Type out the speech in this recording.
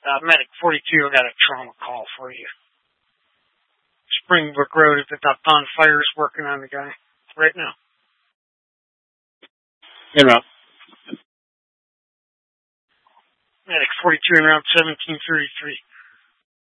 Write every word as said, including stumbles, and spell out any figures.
Uh, Medic forty-two, I got a trauma call for you. Springbrook Road at the Don Fire's working on the guy right now. In route. Medic forty-two in route seventeen thirty-three.